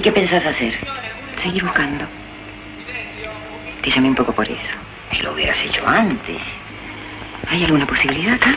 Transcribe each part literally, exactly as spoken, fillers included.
qué pensás hacer? Seguir buscando. Te llamé un poco por eso. Me lo hubieras hecho antes. ¿Hay alguna posibilidad acá?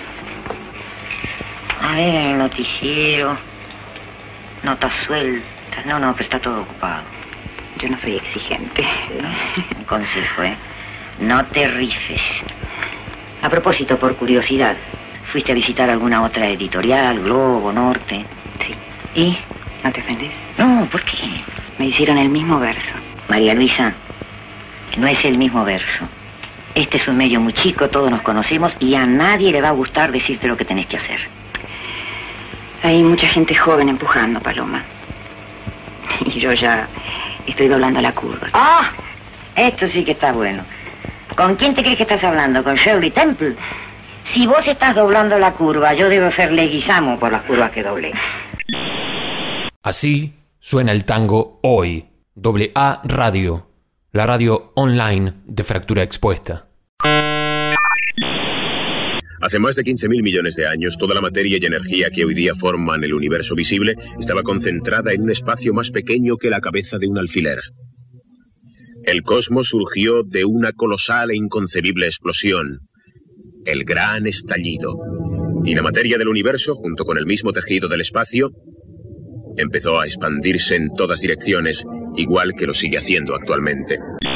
A ver, el noticiero. Notas sueltas. No, no, pero está todo ocupado. Yo no soy exigente. Un consejo, ¿eh? No te rifes. A propósito, por curiosidad, ¿fuiste a visitar alguna otra editorial, Globo, Norte? Sí. ¿Y? ¿No te ofendés? No, ¿por qué? Me hicieron el mismo verso. María Luisa, no es el mismo verso. Este es un medio muy chico, todos nos conocemos y a nadie le va a gustar decirte lo que tenés que hacer. Hay mucha gente joven empujando, Paloma. Y yo ya estoy doblando la curva. ¡Ah! Esto sí que está bueno. ¿Con quién te crees que estás hablando? ¿Con Shirley Temple? Si vos estás doblando la curva, yo debo ser Leguizamo por las curvas que doblé. Así suena el tango hoy. Doble A Radio, la radio online de Fractura Expuesta. Hace más de quince mil millones de años, toda la materia y energía que hoy día forman el universo visible estaba concentrada en un espacio más pequeño que la cabeza de un alfiler. El cosmos surgió de una colosal e inconcebible explosión, el gran estallido. Y la materia del universo, junto con el mismo tejido del espacio, empezó a expandirse en todas direcciones, igual que lo sigue haciendo actualmente.